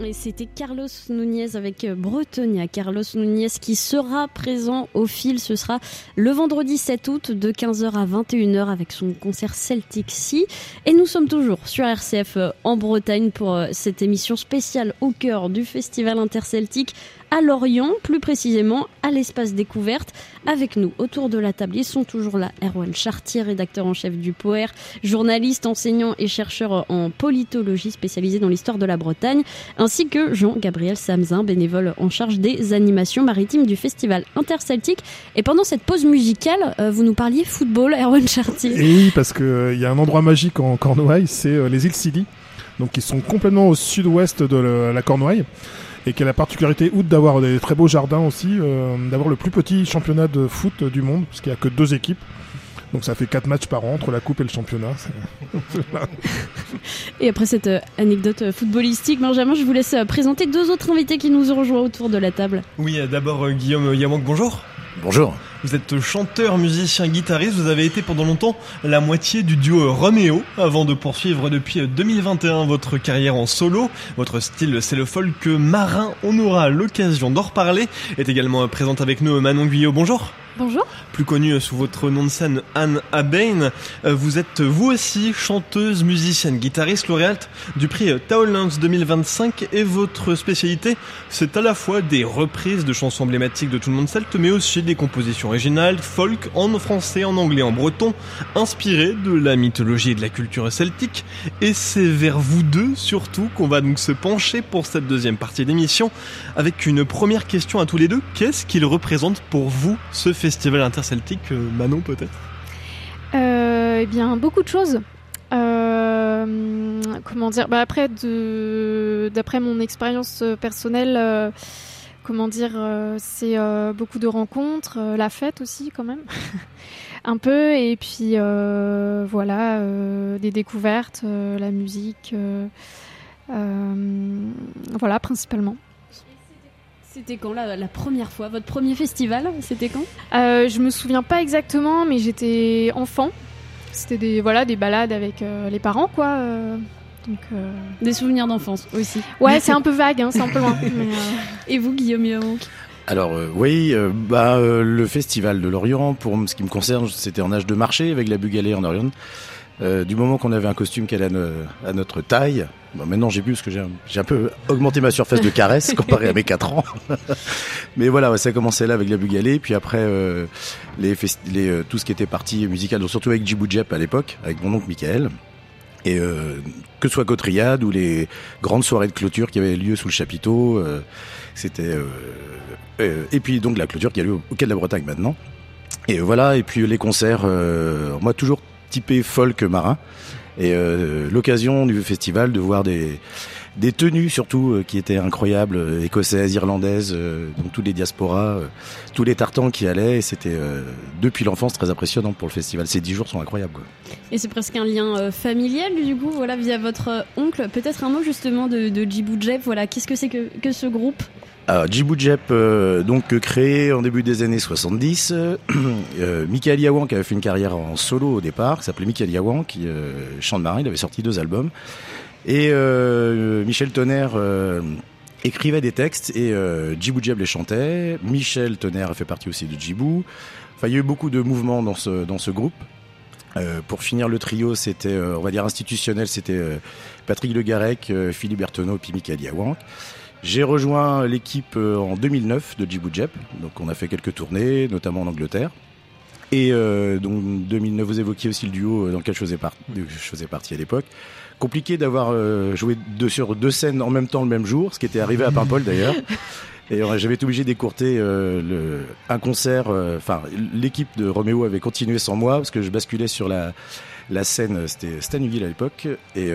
Et c'était Carlos Núñez avec Bretonia. Carlos Núñez qui sera présent au fil. Ce sera le vendredi 7 août de 15h à 21h avec son concert Celtic Sea. Et nous sommes toujours sur RCF en Bretagne pour cette émission spéciale au cœur du Festival Interceltique à Lorient, plus précisément à l'Espace Découverte. Avec nous, autour de la table, ils sont toujours là. Erwan Chartier, rédacteur en chef du Poer, journaliste, enseignant et chercheur en politologie spécialisé dans l'histoire de la Bretagne, ainsi que Jean-Gabriel Samzin, bénévole en charge des animations maritimes du Festival Interceltique. Et pendant cette pause musicale, vous nous parliez football, Erwan Chartier. Et oui, parce qu'il y a un endroit magique en Cornouailles, c'est les îles Scilly, donc qui sont complètement au sud-ouest de la Cornouaille, et qui a la particularité, outre d'avoir des très beaux jardins aussi, d'avoir le plus petit championnat de foot du monde, parce qu'il n'y a que 2 équipes. Donc ça fait 4 matchs par an entre la coupe et le championnat. Et après cette anecdote footballistique, Benjamin, je vous laisse présenter 2 autres invités qui nous ont rejoints autour de la table. Oui, d'abord Guillaume Yamank, bonjour. Bonjour. Vous êtes chanteur, musicien, guitariste. Vous avez été pendant longtemps la moitié du duo Roméo avant de poursuivre depuis 2021 votre carrière en solo. Votre style, c'est le folk marin. On aura l'occasion d'en reparler. Est également présente avec nous Manon Guyot. Bonjour. Bonjour. Plus connue sous votre nom de scène Anne Abain, vous êtes vous aussi chanteuse, musicienne, guitariste, lauréate du prix Taolins 2025 et votre spécialité, c'est à la fois des reprises de chansons emblématiques de tout le monde celte, mais aussi des compositions originales, folk, en français, en anglais, en breton, inspirées de la mythologie et de la culture celtique. Et c'est vers vous deux surtout qu'on va donc se pencher pour cette deuxième partie d'émission avec une première question à tous les deux. Qu'est-ce qu'il représente pour vous ce festival interceltique, Manon peut-être? Eh bien, beaucoup de choses. Comment dire, après, d'après mon expérience personnelle, c'est beaucoup de rencontres, la fête aussi quand même, un peu, et puis voilà, des découvertes, la musique, voilà, principalement. C'était quand la première fois, votre premier festival, c'était quand? Je me souviens pas exactement, mais j'étais enfant. C'était des balades avec les parents, quoi. Donc, Des souvenirs d'enfance aussi. Ouais, c'est un peu vague, hein, c'est un peu loin. Mais, Et vous, Guillaume Yamank? Alors le festival de Lorient, pour ce qui me concerne, c'était en âge de marché avec la Bugalée en Orion. Du moment qu'on avait un costume qui allait à notre taille. Bon, maintenant j'ai bu parce que j'ai un peu augmenté ma surface de caresse comparé à mes 4 ans. Mais voilà, ça a commencé là avec la Bugalée, puis après tout ce qui était partie musicale, donc surtout avec Djibou Djep à l'époque, avec mon oncle Michael. Et que ce soit Cotriade ou les grandes soirées de clôture qui avaient lieu sous le chapiteau, c'était et puis donc la clôture qui a lieu au Quai de la Bretagne maintenant. Et voilà, et puis les concerts, moi toujours typé folk marin, et l'occasion du festival de voir des tenues surtout qui étaient incroyables, écossaises, irlandaises, donc tous les diasporas, tous les tartans qui allaient, et c'était depuis l'enfance très impressionnant pour le festival. Ces 10 jours sont incroyables, quoi. Et c'est presque un lien familial du coup, voilà, via votre oncle. Peut-être un mot justement de Djibou Djep, voilà, qu'est-ce que c'est que ce groupe? Djibou Djep, donc créé en début des années 70, Michael Yawank avait fait une carrière en solo au départ, qui s'appelait Michael Yawank, qui chante marin, il avait sorti 2 albums, et Michel Tonnerre écrivait des textes, et Djibou Djep les chantait. Michel Tonnerre a fait partie aussi de Djibou. Enfin, il y a eu beaucoup de mouvements dans ce groupe. Pour finir le trio, c'était, on va dire institutionnel, c'était Patrick Le Garec, Philippe Berthenot, puis Michael Yawank. J'ai rejoint l'équipe en 2009 de Djibou Djep, donc on a fait quelques tournées, notamment en Angleterre. Et donc 2009, vous évoquiez aussi le duo dans lequel je faisais partie à l'époque. Compliqué d'avoir joué sur 2 scènes en même temps le même jour, ce qui était arrivé à Paimpol d'ailleurs. Et j'avais été obligé d'écourter un concert. L'équipe de Roméo avait continué sans moi parce que je basculais sur la scène, c'était Stan Hugill à l'époque, et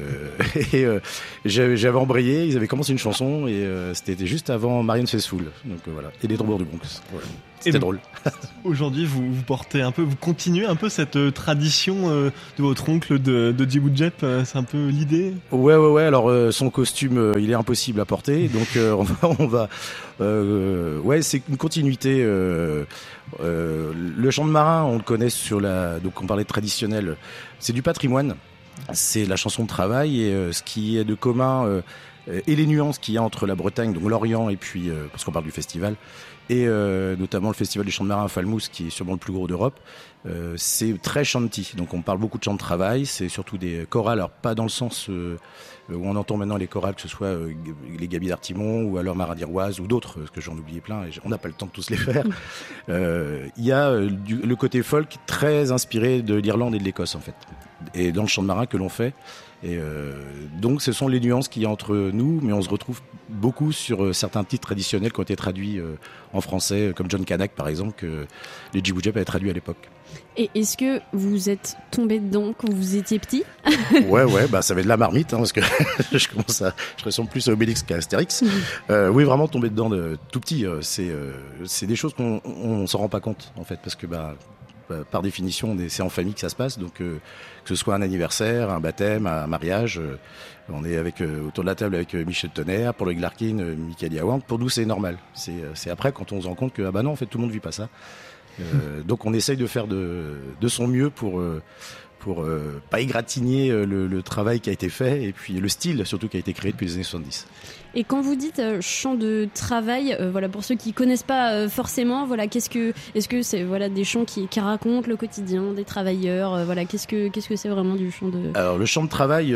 j'avais embrayé. Ils avaient commencé une chanson et c'était juste avant Marianne Faithfull, donc voilà, et les Tambours du Bronx. Voilà. C'était drôle. Aujourd'hui, vous continuez un peu cette tradition de votre oncle de Djibou Djep, c'est un peu l'idée? Ouais. Alors son costume, il est impossible à porter, donc on va. C'est une continuité. Le chant de marin, on le connaît donc on parlait de traditionnel. C'est du patrimoine. C'est la chanson de travail, et ce qui est de commun et les nuances qu'il y a entre la Bretagne, donc l'Orient, et puis parce qu'on parle du festival, et notamment le festival des chants de marins à Falmouth, qui est sûrement le plus gros d'Europe. C'est très chanty, donc on parle beaucoup de chants de travail, c'est surtout des chorales, alors pas dans le sens où on entend maintenant les chorales, que ce soit les Gaby d'Artimon ou alors Marin d'Iroise ou d'autres, parce que j'en oubliais plein, et on n'a pas le temps de tous les faire. Il y a le côté folk très inspiré de l'Irlande et de l'Écosse en fait, et dans le chant de marin que l'on fait. Et donc ce sont les nuances qu'il y a entre nous, mais on se retrouve beaucoup sur certains titres traditionnels qui ont été traduits en français, comme John Canak par exemple, que les Djibouti avaient traduit à l'époque. Et est-ce que vous êtes tombé dedans quand vous étiez petit ? Ouais, bah ça avait de la marmite, hein, parce que je ressemble plus à Obélix qu'à Astérix. Oui, vraiment tombé dedans de tout petit. C'est des choses qu'on s'en rend pas compte en fait, parce que par définition, c'est en famille que ça se passe, donc que ce soit un anniversaire, un baptême, un mariage, on est autour de la table avec Michel Tonnerre, Paul Glarkin, Michael Yawang. Pour nous, c'est normal. C'est après quand on se rend compte que non, en fait, tout le monde vit pas ça. Donc on essaye de faire de son mieux pour pas égratigner le travail qui a été fait et puis le style surtout qui a été créé depuis les années 70. Et quand vous dites chant de travail, voilà, pour ceux qui connaissent pas forcément, voilà, est-ce que c'est voilà des chants qui racontent le quotidien des travailleurs, voilà, qu'est-ce que c'est vraiment du chant de... Alors le chant de travail,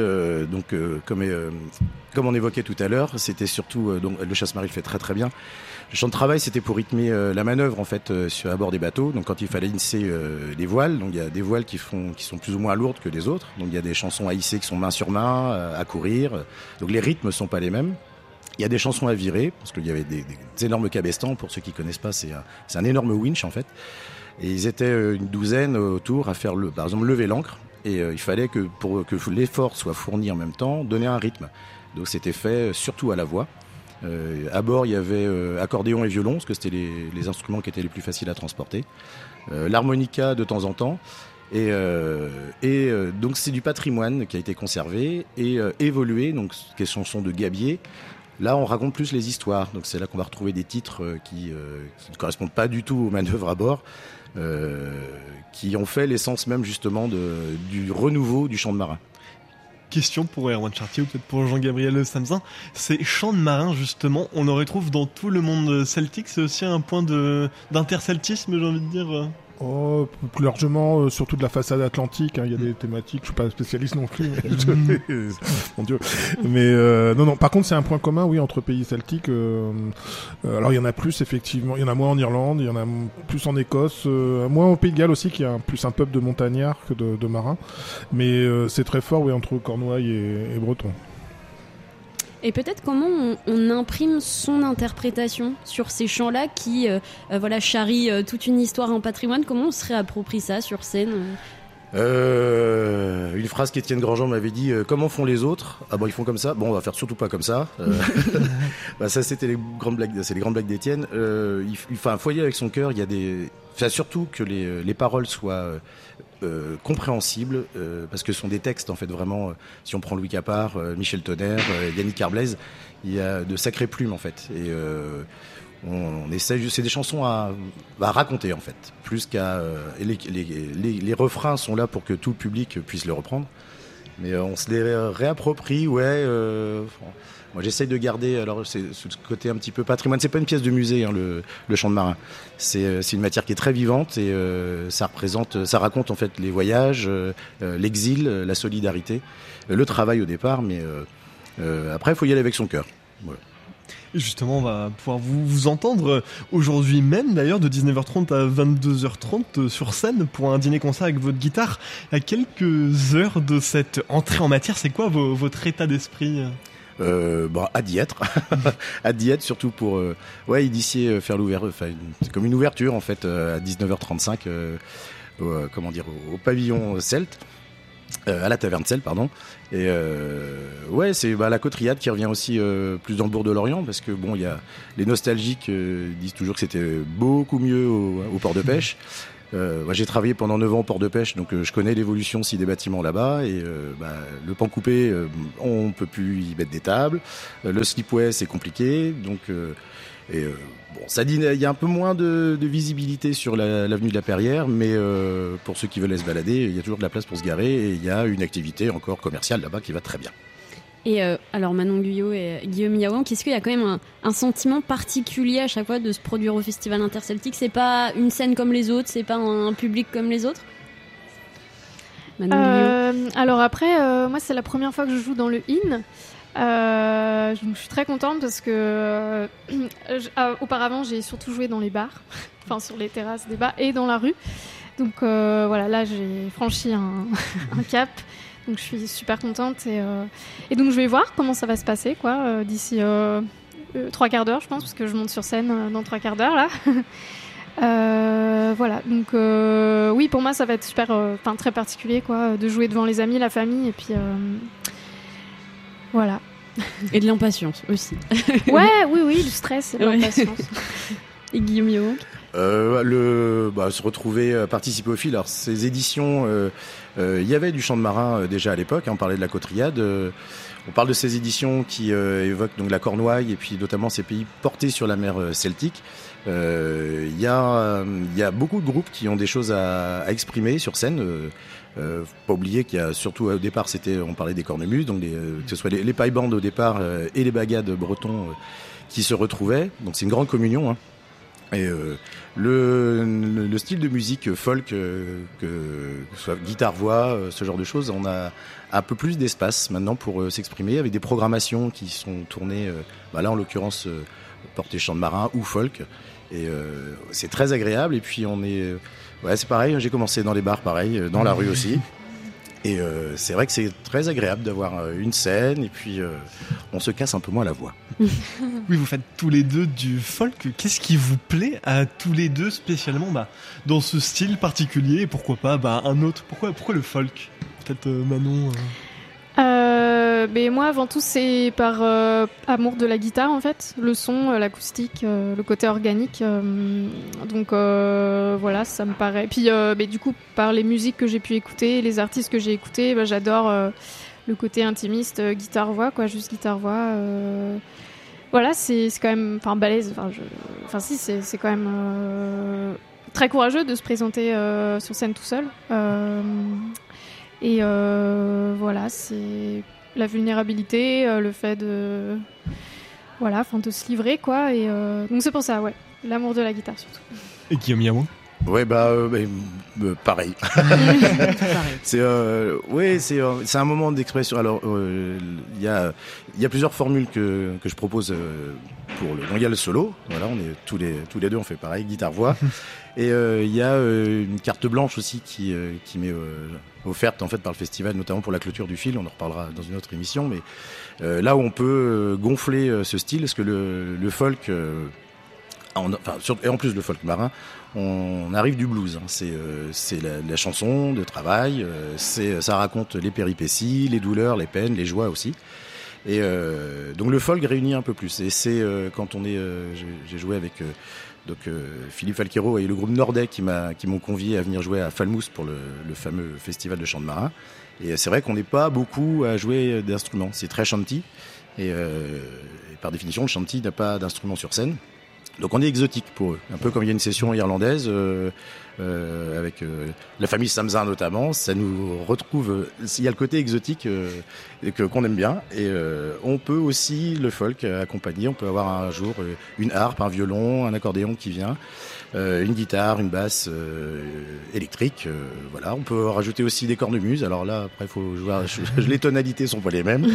comme on évoquait tout à l'heure, c'était surtout donc le Chasse-Marie le fait très très bien. Le chant de travail, c'était pour rythmer la manœuvre en fait à bord des bateaux. Donc quand il fallait hisser les voiles, donc il y a des voiles qui sont plus ou moins lourdes que les autres. Donc il y a des chansons à hisser qui sont main sur main, à courir. Donc les rythmes sont pas les mêmes. Il y a des chansons à virer parce qu'il y avait des énormes cabestans. Pour ceux qui connaissent pas, c'est un énorme winch en fait. Et ils étaient une douzaine autour à faire par exemple lever l'ancre. Et il fallait que pour que l'effort soit fourni en même temps, donner un rythme. Donc c'était fait surtout à la voix. À bord, il y avait accordéon et violon, parce que c'était les instruments qui étaient les plus faciles à transporter. L'harmonica de temps en temps. Et donc c'est du patrimoine qui a été conservé et évolué. Donc les chansons de Gabier. Là, on raconte plus les histoires. Donc c'est là qu'on va retrouver des titres qui ne correspondent pas du tout aux manœuvres à bord, qui ont fait l'essence même justement du renouveau du chant de marin. Question pour Erwan Chartier ou peut-être pour Jean-Gabriel Samzin. Ces chants de marins, justement, on en retrouve dans tout le monde celtique. C'est aussi un point d'interceltisme, j'ai envie de dire. Oh, plus largement, surtout de la façade atlantique, hein, il y a des thématiques, je suis pas spécialiste non plus, mon Dieu. Mais non, par contre c'est un point commun, oui, entre pays celtiques. Alors il y en a plus effectivement, il y en a moins en Irlande, il y en a plus en Écosse, moins au Pays de Galles aussi, qui est plus un peuple de montagnards que de marins. Mais c'est très fort, oui, entre Cornouailles et Breton. Et peut-être comment on imprime son interprétation sur ces chants-là qui voilà, charrient toute une histoire, un patrimoine. Comment on se réapproprie ça sur scène ? Une phrase qu'Étienne Grandjean m'avait dit, comment font les autres ? Ah bon, ils font comme ça. Bon, on va faire surtout pas comme ça. Ça, c'était les grandes blagues. C'est les grandes blagues d'Étienne. Faut y aller avec son cœur. Il y a surtout que les paroles soient compréhensibles, parce que ce sont des textes en fait vraiment. Si on prend Louis Capard, Michel Tonnerre, Yannick Carblez, il y a de sacrées plumes en fait. Et on essaie, c'est des chansons à raconter en fait, plus qu'à les refrains sont là pour que tout le public puisse les reprendre, mais on se les réapproprie, ouais. Moi j'essaye de garder, alors c'est ce côté un petit peu patrimoine, c'est pas une pièce de musée, hein, le chant de marin, c'est une matière qui est très vivante et ça raconte en fait les voyages, l'exil, la solidarité, le travail au départ, mais après il faut y aller avec son cœur. Voilà. Justement, on va pouvoir vous entendre aujourd'hui même, d'ailleurs, de 19h30 à 22h30 sur scène pour un dîner-concert avec votre guitare. À quelques heures de cette entrée en matière, c'est quoi votre état d'esprit ? À d'y être. À d'y être, surtout pour initier, faire l'ouverture. C'est comme une ouverture, en fait, à 19h35, au pavillon Celte. À la taverne Celte, pardon. Et c'est la côte Riad qui revient aussi plus dans le bourg de Lorient, parce que bon, il y a les nostalgiques disent toujours que c'était beaucoup mieux au port de pêche. Moi, j'ai travaillé pendant 9 ans au port de pêche, donc je connais l'évolution aussi des bâtiments là-bas. Et le pan coupé, on peut plus y mettre des tables. Le slipway, c'est compliqué, donc. Ça dit, il y a un peu moins de visibilité sur l'avenue de la Perrière, mais pour ceux qui veulent aller se balader, il y a toujours de la place pour se garer et il y a une activité encore commerciale là-bas qui va très bien. Et alors Manon Guyot et Guillaume Yaouank, est-ce qu'il y a quand même un sentiment particulier à chaque fois de se produire au Festival Interceltique? C'est pas une scène comme les autres, c'est pas un public comme les autres? Manon Guyot. Alors après, moi c'est la première fois que je joue dans le IN. Je suis très contente parce que auparavant j'ai surtout joué dans les bars, enfin sur les terrasses des bars et dans la rue. Donc voilà, là j'ai franchi un cap. Donc je suis super contente et donc je vais voir comment ça va se passer quoi d'ici 3 quarts d'heure je pense, parce que je monte sur scène dans 3 quarts d'heure là. Voilà, donc oui pour moi ça va être super, très particulier quoi, de jouer devant les amis, la famille et puis voilà. Et de l'impatience aussi. Oui, du stress et de l'impatience. Et Guillaume Yaouank? Se retrouver, participer au fil. Alors ces éditions, il y avait du chant de marin déjà à l'époque, on parlait de la Côte-Riade. On parle de ces éditions qui évoquent donc la Cornouaille et puis notamment ces pays portés sur la mer Celtique. Il y a beaucoup de groupes qui ont des choses à exprimer sur scène. Faut pas oublier qu'il y a surtout au départ, on parlait des cornemuses, donc que ce soit les paille-bandes au départ et les bagades bretons qui se retrouvaient. Donc c'est une grande communion. Hein. Et le style de musique folk, que ce soit guitare-voix, ce genre de choses, on a un peu plus d'espace maintenant pour s'exprimer avec des programmations qui sont tournées, là en l'occurrence portées chant de marin ou folk. Et c'est très agréable. Et puis c'est pareil, j'ai commencé dans les bars, pareil, dans la rue aussi. Et c'est vrai que c'est très agréable d'avoir une scène et puis on se casse un peu moins la voix. Oui, vous faites tous les deux du folk. Qu'est-ce qui vous plaît à tous les deux spécialement dans ce style particulier et pourquoi pas un autre? Pourquoi le folk? Peut-être Manon Mais moi avant tout c'est par amour de la guitare en fait, le son, l'acoustique, le côté organique, donc voilà ça me paraît. Puis mais du coup par les musiques que j'ai pu écouter, les artistes que j'ai écoutés, j'adore le côté intimiste, guitare-voix quoi, juste guitare-voix. Voilà c'est quand même balèze. C'est quand même très courageux de se présenter sur scène tout seul. Et voilà, c'est la vulnérabilité, le fait de se livrer quoi. Et donc c'est pour ça, l'amour de la guitare surtout. Et Guillaume Yaouank? Pareil. C'est un moment d'expression. Alors il y a plusieurs formules que je propose donc il y a le solo. Voilà, on est tous les deux on fait pareil, guitare voix. Et il y a une carte blanche aussi qui m'est offerte en fait par le festival, notamment pour la clôture du fil. On en reparlera dans une autre émission, mais là où on peut gonfler ce style, parce que le folk, et en plus le folk marin, on arrive du blues. Hein. C'est la chanson de travail. Ça raconte les péripéties, les douleurs, les peines, les joies aussi. Et donc le folk réunit un peu plus. Et c'est quand j'ai joué avec Philippe Falquero et le groupe Nordais qui m'ont convié à venir jouer à Falmouth pour le fameux festival de chant de marin. Et c'est vrai qu'on n'est pas beaucoup à jouer d'instruments. C'est très chanty. Et par définition, le chanty n'a pas d'instrument sur scène. Donc on est exotique pour eux. Un peu comme il y a une session irlandaise avec la famille Samsa notamment. Ça nous retrouve... Il y a le côté exotique qu'on aime bien. Et on peut aussi, le folk, accompagner. On peut avoir un jour une harpe, un violon, un accordéon qui vient, une guitare, une basse électrique. Voilà. On peut rajouter aussi des cornemuses. Alors là, après, faut jouer. Les tonalités sont pas les mêmes.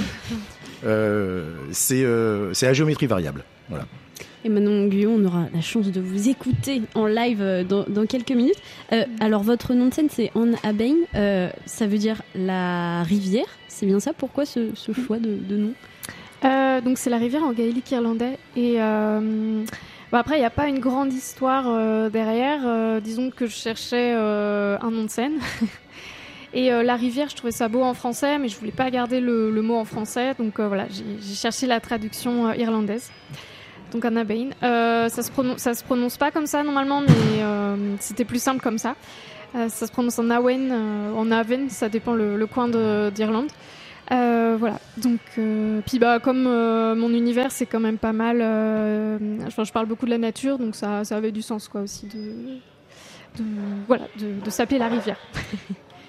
C'est à géométrie variable. Voilà. Et Manon Guyot, on aura la chance de vous écouter en live dans quelques minutes. Alors, votre nom de scène, c'est An Abein. Ça veut dire la rivière. C'est bien ça? Pourquoi ce choix de nom? Donc, c'est la rivière en gaélique irlandais. Et après, il n'y a pas une grande histoire derrière. Disons que je cherchais un nom de scène. Et la rivière, je trouvais ça beau en français, mais je voulais pas garder le mot en français. Donc voilà, j'ai cherché la traduction irlandaise. Donc An Abein. Ça se prononce pas comme ça normalement, mais c'était plus simple comme ça. Ça se prononce en Awen, en Aven, ça dépend le coin d'Irlande. Voilà. Donc puis comme mon univers c'est quand même pas mal. Je parle beaucoup de la nature, donc ça avait du sens quoi aussi de s'appeler la rivière.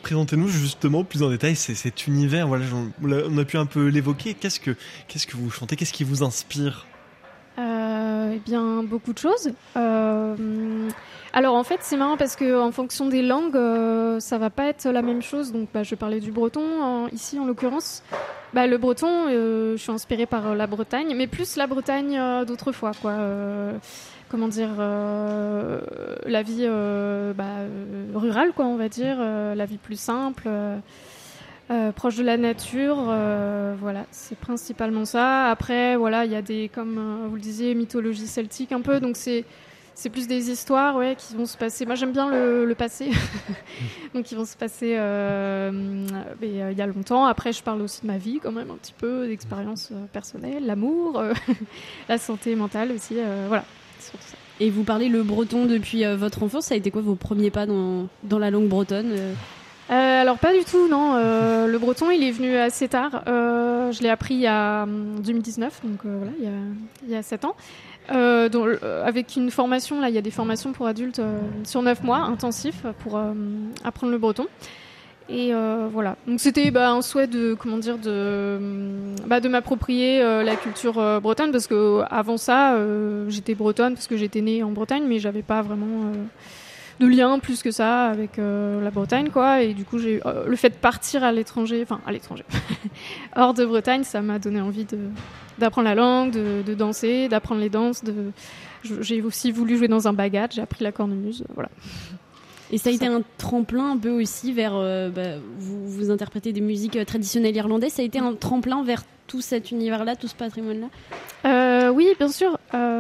Présentez-nous justement plus en détail cet univers. Voilà, on a pu un peu l'évoquer. Qu'est-ce que vous chantez? Qu'est-ce qui vous inspire? Eh bien, beaucoup de choses. Alors en fait, c'est marrant parce que en fonction des langues, ça va pas être la même chose. Donc, je parlais du breton ici en l'occurrence. Le breton, je suis inspirée par la Bretagne, mais plus la Bretagne d'autrefois, quoi. Comment dire, la vie rurale, quoi, on va dire, la vie plus simple. Proche de la nature, voilà, c'est principalement ça. Après, voilà, il y a des, comme vous le disiez, mythologie celtique un peu, donc c'est plus des histoires, ouais, qui vont se passer. Moi, j'aime bien le passé, donc ils vont se passer il y a longtemps. Après, je parle aussi de ma vie, quand même, un petit peu, d'expériences personnelles, l'amour, la santé mentale aussi, voilà, surtout ça. Et vous parlez le breton depuis votre enfance. Ça a été quoi vos premiers pas dans la langue bretonne Alors pas du tout, non. Le breton, il est venu assez tard. Je l'ai appris en 2019, donc voilà, il y a 7 ans. Avec une formation, là, il y a des formations pour adultes sur 9 mois, intensifs, pour apprendre le breton. Et voilà. Donc c'était un souhait de m'approprier la culture bretonne, parce que avant ça, j'étais bretonne parce que j'étais née en Bretagne, mais j'avais pas vraiment de lien plus que ça avec la Bretagne, quoi. Et du coup, le fait de partir à l'étranger, hors de Bretagne, ça m'a donné envie d'apprendre la langue, de danser, d'apprendre les danses. J'ai aussi voulu jouer dans un bagad, j'ai appris la cornemuse, voilà. Et ça a été un tremplin un peu aussi vers... vous interprétez des musiques traditionnelles irlandaises. Ça a été un tremplin vers tout cet univers-là, tout ce patrimoine-là Oui, bien sûr.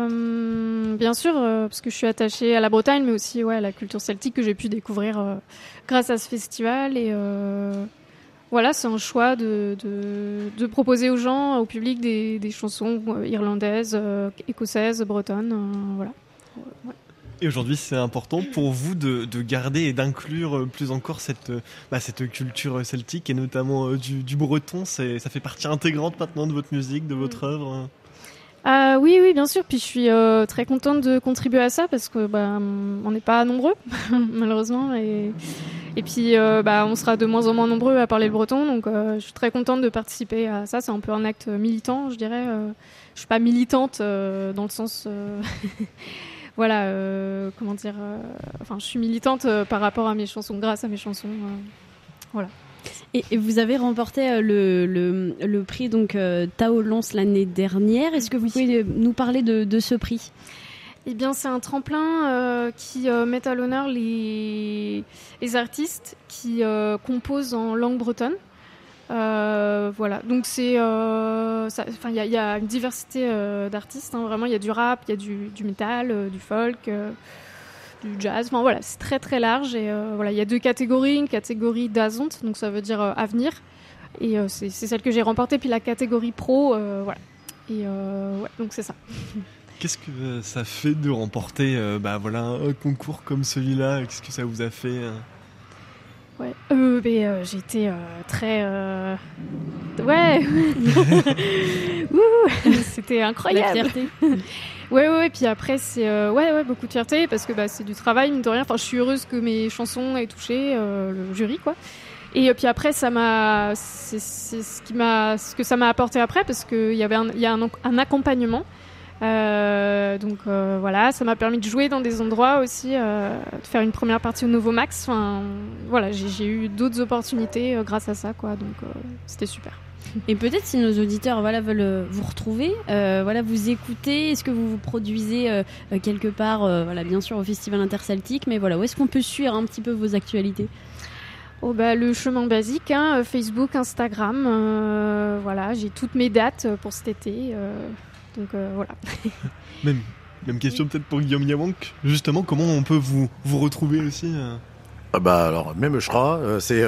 Parce que je suis attachée à la Bretagne, mais aussi à la culture celtique que j'ai pu découvrir grâce à ce festival. Et voilà, c'est un choix de proposer aux gens, au public, des chansons irlandaises, écossaises, bretonnes. Voilà. Ouais. Et aujourd'hui, c'est important pour vous de garder et d'inclure plus encore cette culture celtique, et notamment du breton. Ça fait partie intégrante maintenant de votre musique, de votre œuvre. Oui, bien sûr. Puis je suis très contente de contribuer à ça, parce que on n'est pas nombreux, malheureusement. Et puis on sera de moins en moins nombreux à parler le breton. Donc je suis très contente de participer à ça. C'est un peu un acte militant, je dirais. Je suis pas militante dans le sens... Voilà, je suis militante par rapport à mes chansons, grâce à mes chansons, voilà. Et vous avez remporté le prix Tao Lance l'année dernière. Est-ce que vous pouvez nous parler de ce prix ? Eh bien, c'est un tremplin qui met à l'honneur les artistes qui composent en langue bretonne. Voilà, donc c'est, il y a une diversité d'artistes, hein, vraiment. Il y a du rap, il y a du métal, du folk, du jazz. Enfin voilà, c'est très très large. Et voilà, il y a 2 catégories, une catégorie d'Azont, donc ça veut dire avenir, et c'est celle que j'ai remportée, puis la catégorie pro, voilà. Et donc c'est ça. Qu'est-ce que ça fait de remporter un concours comme celui-là? Qu'est-ce que ça vous a fait? Ouais, j'ai été très... Ouais c'était incroyable. La fierté. Ouais, puis après, c'est beaucoup de fierté, parce que c'est du travail, mine de rien. Enfin, je suis heureuse que mes chansons aient touché le jury, quoi. Et puis après, c'est ce que ça m'a apporté après, parce qu'il y a un accompagnement. Voilà, ça m'a permis de jouer dans des endroits aussi, de faire une première partie au Novo Max. Enfin, voilà, j'ai eu d'autres opportunités grâce à ça, quoi. Donc c'était super. Et peut-être, si nos auditeurs veulent vous retrouver, vous écouter, est-ce que vous produisez quelque part, bien sûr au Festival Interceltique, mais où est-ce qu'on peut suivre un petit peu vos actualités? Le chemin basique, hein, Facebook, Instagram, voilà, j'ai toutes mes dates pour cet été. Donc voilà. Même question peut-être pour Guillaume Yawank. Justement, comment on peut vous retrouver aussi Alors, même Shra, c'est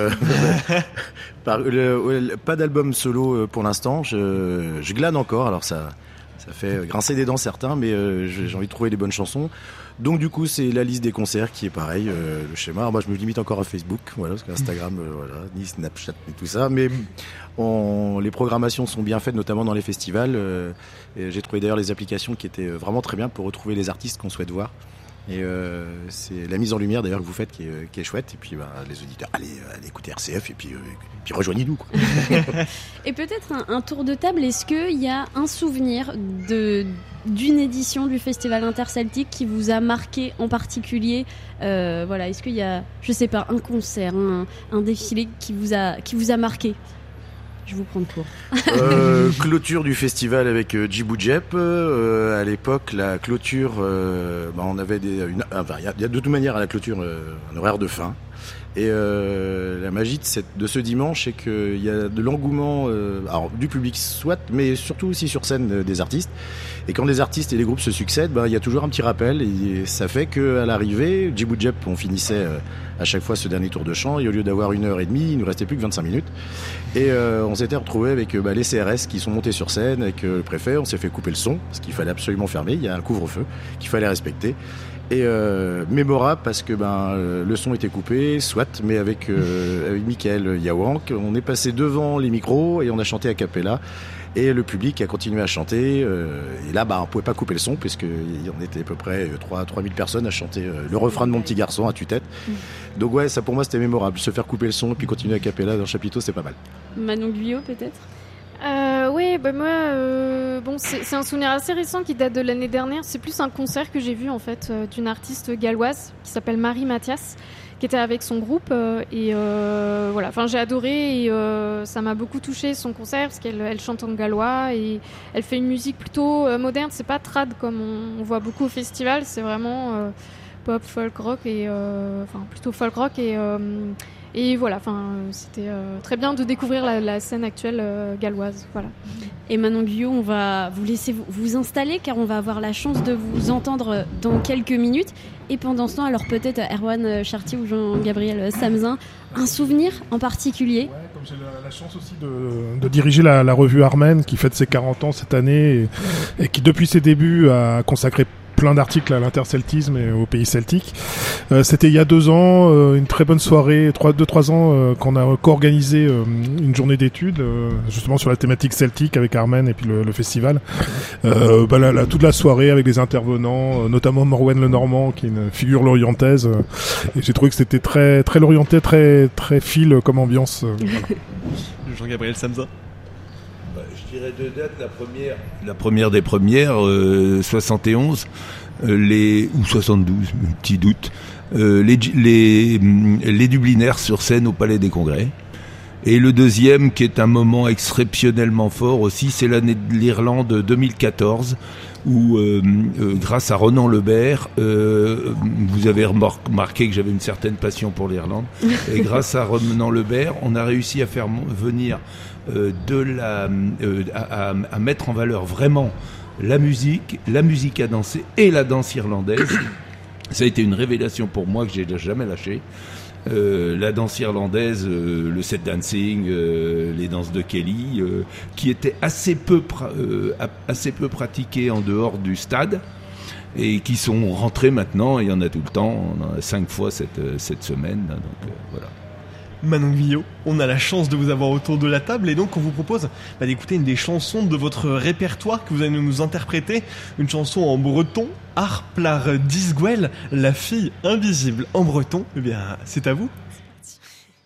pas d'album solo pour l'instant. Je glane encore, alors ça fait grincer des dents certains, mais j'ai envie de trouver les bonnes chansons. Donc du coup, c'est la liste des concerts qui est pareil, le schéma. Alors, moi, je me limite encore à Facebook, voilà, parce qu'Instagram, ni Snapchat, ni tout ça. Mais les programmations sont bien faites, notamment dans les festivals. Et j'ai trouvé d'ailleurs les applications qui étaient vraiment très bien pour retrouver les artistes qu'on souhaite voir. Et c'est la mise en lumière d'ailleurs que vous faites qui est chouette. Et puis les auditeurs, allez écouter RCF et puis rejoignez-nous, quoi. Et peut-être un tour de table, est-ce qu'il y a un souvenir d'une édition du Festival Interceltique qui vous a marqué en particulier, est-ce qu'il y a, je sais pas, un concert, un défilé qui vous a marqué? Je vous prends de court. Clôture du festival avec Djibou Djep. À l'époque, la clôture, on avait il y a de toute manière à la clôture un horaire de fin. Et la magie de ce dimanche, c'est qu'il y a de l'engouement du public soit, mais surtout aussi sur scène des artistes. Et quand les artistes et les groupes se succèdent, il y a toujours un petit rappel. Et ça fait qu'à l'arrivée, Djibou Djep, on finissait à chaque fois ce dernier tour de chant. Et au lieu d'avoir 1h30, il nous restait plus que 25 minutes. Et on s'était retrouvés avec les CRS qui sont montés sur scène avec le préfet. On s'est fait couper le son, parce qu'il fallait absolument fermer. Il y a un couvre-feu qu'il fallait respecter. Et mémorable parce que le son était coupé, soit, mais avec Michael Yawank, on est passé devant les micros et on a chanté a cappella. Et le public a continué à chanter. Et là, on pouvait pas couper le son puisqu'il y en était à peu près 3000 personnes à chanter le refrain de Mon petit garçon à tue-tête. Donc ouais, ça pour moi c'était mémorable. Se faire couper le son et puis continuer à cappella dans le chapiteau, c'est pas mal. Manon Guyot peut-être? Oui, moi, c'est un souvenir assez récent qui date de l'année dernière. C'est plus un concert que j'ai vu en fait d'une artiste galloise qui s'appelle Marie Mathias, qui était avec son groupe j'ai adoré et ça m'a beaucoup touché son concert parce qu'elle chante en gallois et elle fait une musique plutôt moderne. C'est pas trad comme on voit beaucoup au festival, c'est vraiment pop, folk rock et plutôt folk rock et voilà, c'était très bien de découvrir la scène actuelle galloise. Voilà. Et Manon Guyot, on va vous laisser vous installer car on va avoir la chance de vous entendre dans quelques minutes. Et pendant ce temps, alors peut-être Erwan Chartier ou Jean-Gabriel Samzin, un souvenir en particulier? Ouais, comme j'ai la chance aussi de diriger la revue Armen qui fête ses 40 ans cette année et qui depuis ses débuts a consacré plein d'articles à l'interceltisme et au pays celtique. C'était il y a 2 ans, une très bonne soirée, 2-3 ans, qu'on a co-organisé une journée d'études, justement sur la thématique celtique avec Armen et puis le festival. Toute la soirée avec des intervenants, notamment Morwen Lenormand, qui est une figure lorientaise. Et j'ai trouvé que c'était très, très lorientais, très, très fil comme ambiance. Voilà. Jean-Gabriel Samzin. Je dirais 2 dates. La première des premières, 71, ou 72, petit doute, les Dublinaires sur scène au Palais des Congrès. Et le deuxième, qui est un moment exceptionnellement fort aussi, c'est l'année de l'Irlande 2014, où grâce à Ronan Lebert, vous avez remarqué que j'avais une certaine passion pour l'Irlande, et grâce à Ronan Lebert, on a réussi à faire venir à mettre en valeur vraiment la musique à danser et la danse irlandaise. Ça a été une révélation pour moi que j'ai jamais lâché. La danse irlandaise, le set dancing, les danses de Kelly, qui étaient assez peu pratiquées en dehors du stade et qui sont rentrées maintenant. Il y en a tout le temps, on en a 5 fois cette semaine. Donc voilà. Manon Guyot, on a la chance de vous avoir autour de la table et donc on vous propose d'écouter une des chansons de votre répertoire que vous allez nous interpréter, une chanson en breton, Arplar Disgwell, la fille invisible en breton. Eh bien, c'est à vous.